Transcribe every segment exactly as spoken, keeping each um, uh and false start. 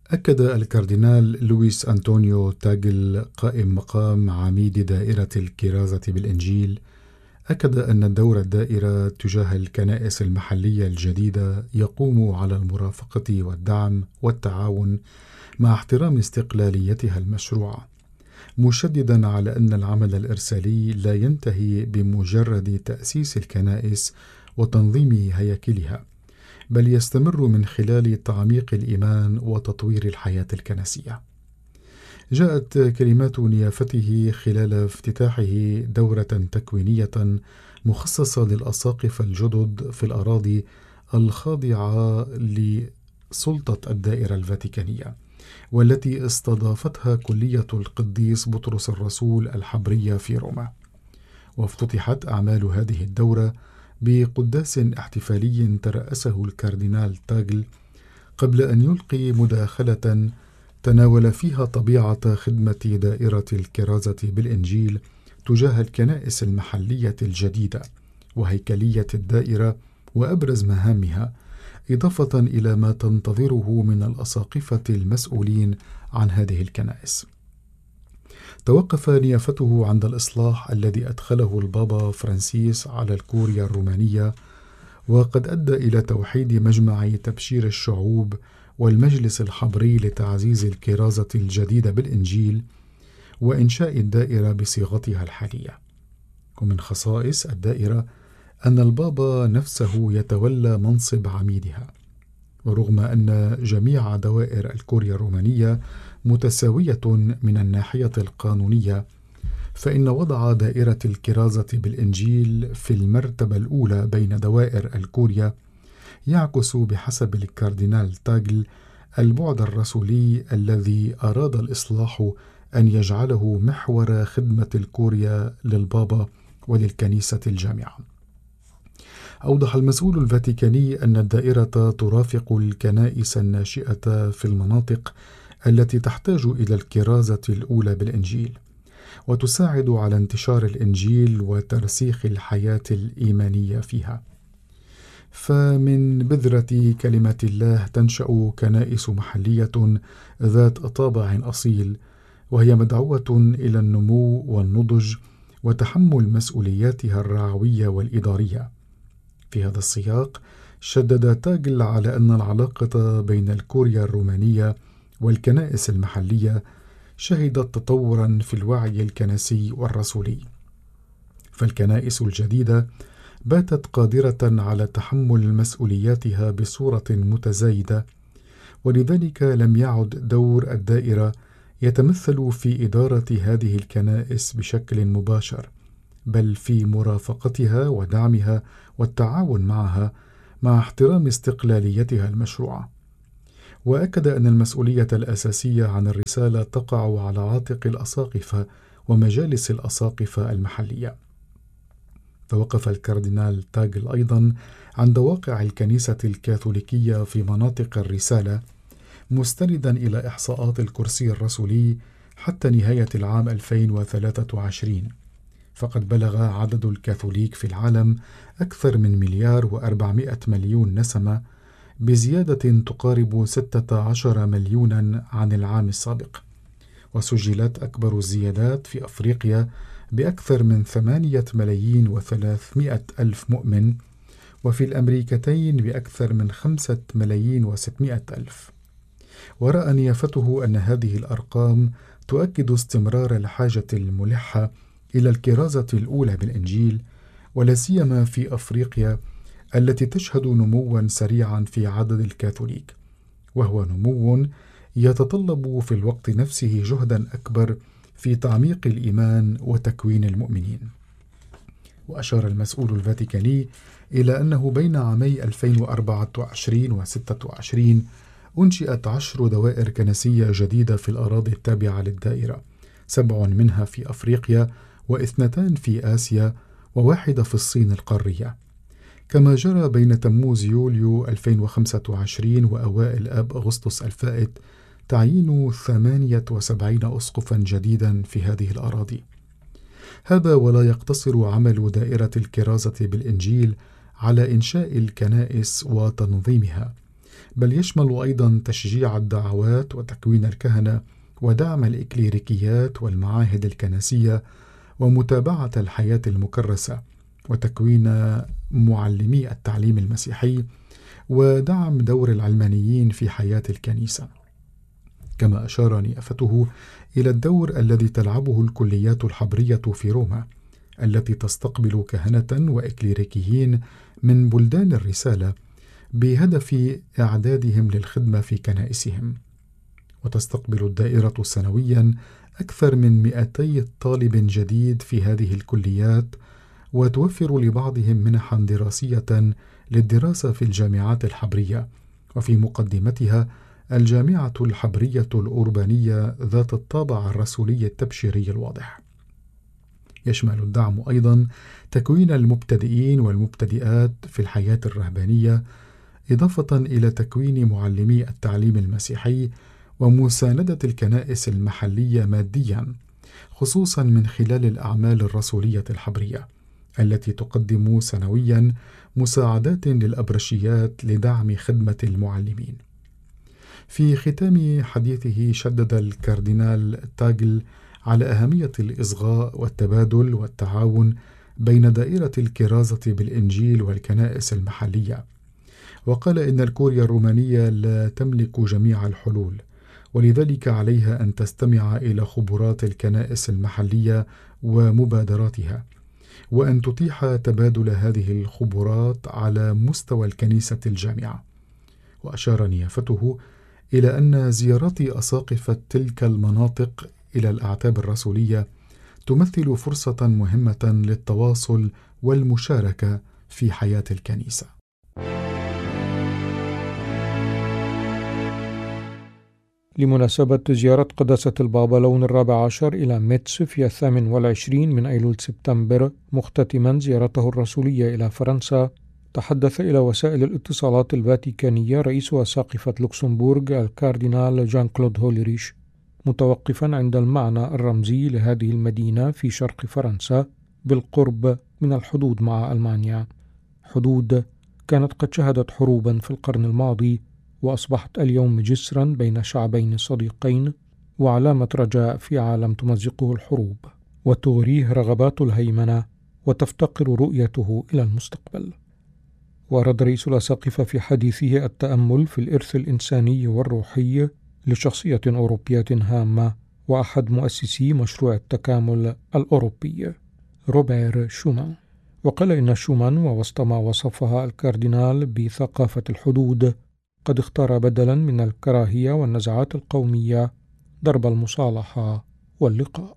أكد الكاردينال لويس أنطونيو تاغل قائم مقام عميد دائرة الكرازة بالإنجيل أكد أن الدور الدائرة تجاه الكنائس المحلية الجديدة يقوم على المرافقة والدعم والتعاون مع احترام استقلاليتها المشروعة، مشددا على أن العمل الإرسالي لا ينتهي بمجرد تأسيس الكنائس وتنظيم هياكلها، بل يستمر من خلال تعميق الإيمان وتطوير الحياة الكنسية. جاءت كلمات نيافته خلال افتتاحه دورة تكوينية مخصصة للأساقفة الجدد في الأراضي الخاضعة لسلطة الدائرة الفاتيكانية، والتي استضافتها كلية القديس بطرس الرسول الحبرية في روما. وافتتحت أعمال هذه الدورة بقداس احتفالي ترأسه الكاردينال تاغل قبل أن يلقي مداخلة تناول فيها طبيعة خدمة دائرة الكرازة بالإنجيل تجاه الكنائس المحلية الجديدة وهيكلية الدائرة وأبرز مهامها، إضافة إلى ما تنتظره من الأساقفة المسؤولين عن هذه الكنائس. توقف نيافته عند الإصلاح الذي أدخله البابا فرانسيس على الكوريا الرومانية، وقد أدى إلى توحيد مجمع تبشير الشعوب والمجلس الحبري لتعزيز الكرازة الجديدة بالإنجيل وإنشاء الدائرة بصيغتها الحالية. ومن خصائص الدائرة أن البابا نفسه يتولى منصب عميدها، ورغم أن جميع دوائر الكوريا الرومانية متساوية من الناحية القانونية، فإن وضع دائرة الكرازة بالإنجيل في المرتبة الأولى بين دوائر الكوريا يعكس بحسب الكاردينال تاغل البعد الرسولي الذي أراد الإصلاح أن يجعله محور خدمة الكوريا للبابا وللكنيسة الجامعة. أوضح المسؤول الفاتيكاني أن الدائرة ترافق الكنائس الناشئة في المناطق التي تحتاج إلى الكرازة الأولى بالإنجيل، وتساعد على انتشار الإنجيل وترسيخ الحياة الإيمانية فيها. فمن بذرة كلمة الله تنشأ كنائس محلية ذات طابع أصيل، وهي مدعوة إلى النمو والنضج وتحمل مسؤولياتها الرعوية والإدارية. في هذا السياق شدد تاغل على أن العلاقة بين الكوريا الرومانية والكنائس المحلية شهدت تطورا في الوعي الكنسي والرسولي، فالكنائس الجديدة باتت قادرة على تحمل مسؤولياتها بصورة متزايدة، ولذلك لم يعد دور الدائرة يتمثل في إدارة هذه الكنائس بشكل مباشر، بل في مرافقتها ودعمها والتعاون معها مع احترام استقلاليتها المشروعة. وأكد أن المسؤولية الأساسية عن الرسالة تقع على عاتق الأساقفة ومجالس الأساقفة المحلية. توقف الكاردينال تاغل أيضا عند واقع الكنيسة الكاثوليكية في مناطق الرسالة، مستندا إلى إحصاءات الكرسي الرسولي حتى نهاية العام ألفين وثلاثة وعشرين، فقد بلغ عدد الكاثوليك في العالم أكثر من مليار وأربعمائة مليون نسمة، بزيادة تقارب ستة عشر مليونا عن العام السابق. وسجلت أكبر الزيادات في أفريقيا بأكثر من ثمانية ملايين وثلاثمائة ألف مؤمن، وفي الأمريكتين بأكثر من خمسة ملايين وستمائة ألف. ورأى نيافته أن هذه الأرقام تؤكد استمرار الحاجة الملحة إلى الكرازة الأولى بالإنجيل، ولا سيما في أفريقيا التي تشهد نموا سريعا في عدد الكاثوليك، وهو نمو يتطلب في الوقت نفسه جهدا أكبر في تعميق الإيمان وتكوين المؤمنين. وأشار المسؤول الفاتيكاني إلى أنه بين عامي ألفين وأربعة وعشرين وستة وعشرين أنشئت عشر دوائر كنسية جديدة في الأراضي التابعة للدائرة، سبع منها في أفريقيا واثنتان في آسيا وواحدة في الصين القارية. كما جرى بين تموز يوليو ألفين وخمسة وعشرين وأوائل آب أغسطس الفائت تعيين ثمانية وسبعين أسقفا جديدا في هذه الأراضي. هذا ولا يقتصر عمل دائرة الكرازة بالإنجيل على إنشاء الكنائس وتنظيمها، بل يشمل أيضا تشجيع الدعوات وتكوين الكهنة ودعم الإكليريكيات والمعاهد الكنسية ومتابعة الحياة المكرسة وتكوين معلمي التعليم المسيحي ودعم دور العلمانيين في حياة الكنيسة. كما أشار نيافته إلى الدور الذي تلعبه الكليات الحبرية في روما التي تستقبل كهنة وإكليريكيين من بلدان الرسالة بهدف إعدادهم للخدمة في كنائسهم، وتستقبل الدائرة سنويا أكثر من مئتي طالب جديد في هذه الكليات، وتوفر لبعضهم منحا دراسية للدراسة في الجامعات الحبرية، وفي مقدمتها الجامعة الحبرية الأوربانية ذات الطابع الرسولي التبشيري الواضح. يشمل الدعم أيضا تكوين المبتدئين والمبتدئات في الحياة الرهبانية، إضافة إلى تكوين معلمي التعليم المسيحي ومساندة الكنائس المحلية ماديا، خصوصا من خلال الأعمال الرسولية الحبرية التي تقدم سنويا مساعدات للأبرشيات لدعم خدمة المعلمين. في ختام حديثه شدد الكاردينال تاغل على أهمية الإصغاء والتبادل والتعاون بين دائرة الكرازة بالإنجيل والكنائس المحلية، وقال إن الكوريا الرومانية لا تملك جميع الحلول، ولذلك عليها أن تستمع إلى خبرات الكنائس المحلية ومبادراتها، وأن تتيح تبادل هذه الخبرات على مستوى الكنيسة الجامعة. وأشار نيافته إلى أن زيارات أساقفة تلك المناطق إلى الأعتاب الرسولية تمثل فرصة مهمة للتواصل والمشاركة في حياة الكنيسة. لمناسبة زيارة قداسة البابا لون الرابع عشر إلى ميتس في الثامن والعشرين من أيلول سبتمبر، مختتما زيارته الرسولية إلى فرنسا، تحدث إلى وسائل الاتصالات الفاتيكانية رئيس أساقفة لوكسمبورغ الكاردينال جان كلود هوليريش، متوقفا عند المعنى الرمزي لهذه المدينة في شرق فرنسا بالقرب من الحدود مع ألمانيا، حدود كانت قد شهدت حروبا في القرن الماضي وأصبحت اليوم جسرا بين شعبين صديقين وعلامة رجاء في عالم تمزقه الحروب وتغريه رغبات الهيمنة وتفتقر رؤيته إلى المستقبل. وأراد رئيس الأساقفة في حديثه التأمل في الإرث الإنساني والروحي لشخصية أوروبية هامة وأحد مؤسسي مشروع التكامل الأوروبي روبير شومان، وقال إن شومان ووسط ما وصفها الكاردينال بثقافة الحدود قد اختار بدلا من الكراهية والنزعات القومية درب المصالحة واللقاء.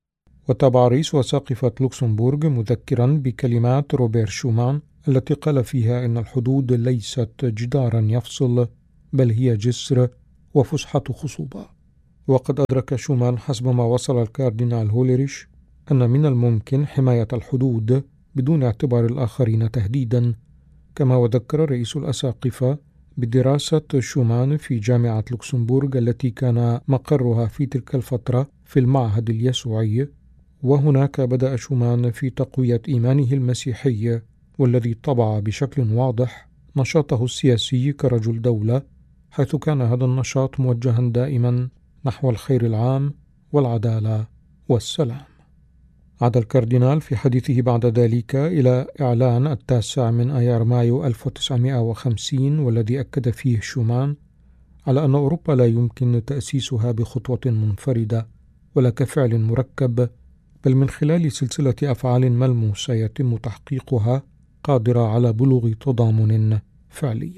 وتابع رئيس أساقفة لوكسمبورغ مذكرا بكلمات روبير شومان التي قال فيها إن الحدود ليست جدارا يفصل، بل هي جسر وفسحة خصوبة. وقد أدرك شومان حسب ما وصل الكاردينال هوليريش أن من الممكن حماية الحدود بدون اعتبار الآخرين تهديدا، كما وذكر رئيس الأساقفة بدراسة شومان في جامعة لوكسمبورغ التي كان مقرها في تلك الفترة في المعهد اليسوعي، وهناك بدأ شومان في تقوية إيمانه المسيحي والذي طبع بشكل واضح نشاطه السياسي كرجل دولة، حيث كان هذا النشاط موجها دائما نحو الخير العام والعدالة والسلام. عاد الكاردينال في حديثه بعد ذلك إلى إعلان التاسع من آيار مايو ألف وتسعمائة وخمسين، والذي أكد فيه شومان على أن أوروبا لا يمكن تأسيسها بخطوة منفردة ولا كفعل مركب، بل من خلال سلسلة أفعال ملموسة يتم تحقيقها قادرة على بلوغ تضامن فعلي.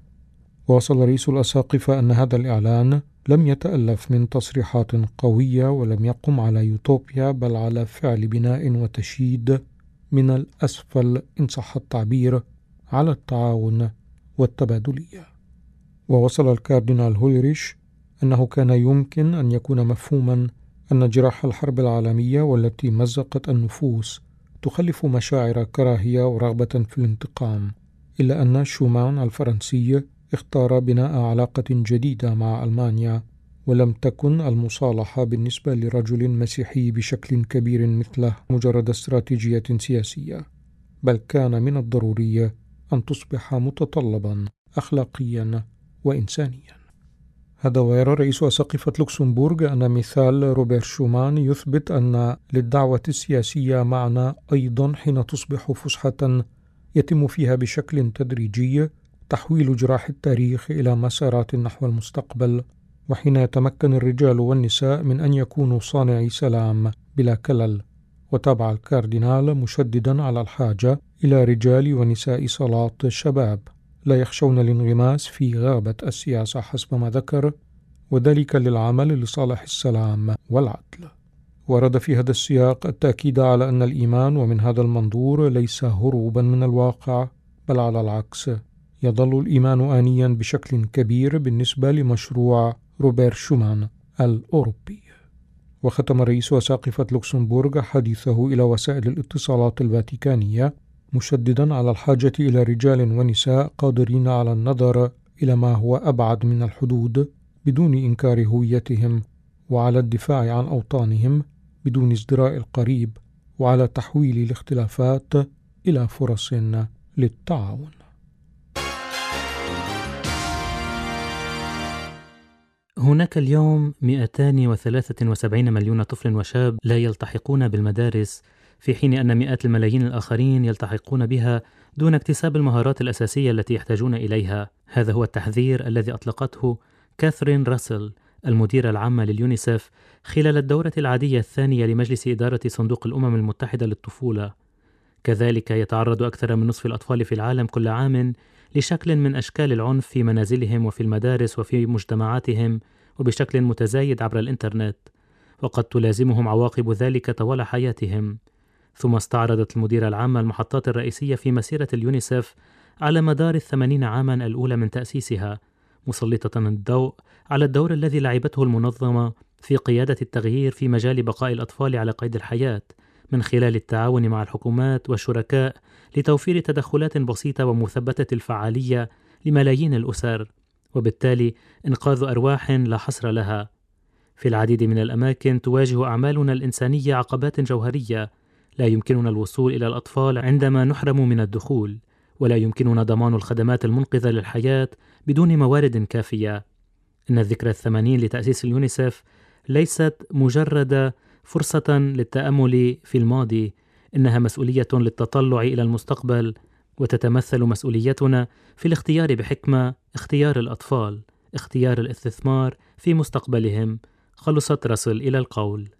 ووصل رئيس الأساقفة أن هذا الإعلان لم يتألف من تصريحات قوية ولم يقم على يوتوبيا، بل على فعل بناء وتشييد من الأسفل إن صح التعبير على التعاون والتبادلية. ووصل الكاردينال هوليريش أنه كان يمكن أن يكون مفهوما أن جراح الحرب العالمية والتي مزقت النفوس تخلف مشاعر كراهية ورغبة في الانتقام، إلا أن شومان الفرنسي اختار بناء علاقة جديدة مع ألمانيا، ولم تكن المصالحة بالنسبة لرجل مسيحي بشكل كبير مثله مجرد استراتيجية سياسية، بل كان من الضروري أن تصبح متطلبا أخلاقيا وإنسانيا. هذا ويرى رئيس أساقفة لوكسمبورغ أن مثال روبرت شومان يثبت أن للدعوة السياسية معنى أيضا حين تصبح فسحة يتم فيها بشكل تدريجي تحويل جراح التاريخ إلى مسارات نحو المستقبل، وحين يتمكن الرجال والنساء من أن يكونوا صانعي سلام بلا كلل. وتابع الكاردينال مشددا على الحاجة إلى رجال ونساء صلاة شباب لا يخشون الانغماس في غابة السياسة حسب ما ذكر، وذلك للعمل لصالح السلام والعدل. ورد في هذا السياق التأكيد على أن الإيمان ومن هذا المنظور ليس هروبا من الواقع، بل على العكس يظل الإيمان آنيا بشكل كبير بالنسبة لمشروع روبرت شومان الأوروبي. وختم رئيس أساقفة لوكسمبورغ حديثه إلى وسائل الاتصالات الفاتيكانية مشددا على الحاجة إلى رجال ونساء قادرين على النظر إلى ما هو أبعد من الحدود بدون إنكار هويتهم، وعلى الدفاع عن أوطانهم بدون ازدراء القريب، وعلى تحويل الاختلافات إلى فرص للتعاون. هناك اليوم مئتان وثلاثة وسبعين مليون طفل وشاب لا يلتحقون بالمدارس، في حين أن مئات الملايين الآخرين يلتحقون بها دون اكتساب المهارات الأساسية التي يحتاجون إليها. هذا هو التحذير الذي أطلقته كاثرين راسل المديرة العامة لليونيسف خلال الدورة العادية الثانية لمجلس إدارة صندوق الأمم المتحدة للطفولة. كذلك يتعرض أكثر من نصف الأطفال في العالم كل عام لشكل من أشكال العنف في منازلهم وفي المدارس وفي مجتمعاتهم وبشكل متزايد عبر الإنترنت، وقد تلازمهم عواقب ذلك طوال حياتهم. ثم استعرضت المديرة العامة المحطات الرئيسية في مسيرة اليونيسف على مدار الثمانين عاما الأولى من تأسيسها، مسلطة الضوء على الدور الذي لعبته المنظمة في قيادة التغيير في مجال بقاء الأطفال على قيد الحياة من خلال التعاون مع الحكومات والشركاء لتوفير تدخلات بسيطة ومثبتة الفعالية لملايين الأسر، وبالتالي إنقاذ أرواح لا حصر لها. في العديد من الأماكن تواجه أعمالنا الإنسانية عقبات جوهرية، لا يمكننا الوصول إلى الأطفال عندما نحرم من الدخول، ولا يمكننا ضمان الخدمات المنقذة للحياة بدون موارد كافية. إن الذكرى الثمانين لتأسيس اليونيسف ليست مجرد فرصة للتأمل في الماضي، إنها مسؤولية للتطلع إلى المستقبل، وتتمثل مسؤوليتنا في الاختيار بحكمة، اختيار الأطفال، اختيار الاستثمار في مستقبلهم. خلصت راسل إلى القول.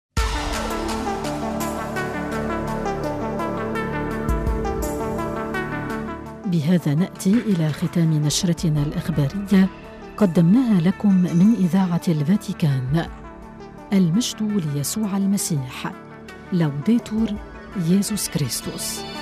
بهذا نأتي إلى ختام نشرتنا الإخبارية قدمناها لكم من إذاعة الفاتيكان. المجد ليسوع المسيح. لوديتور يسوع كريستوس.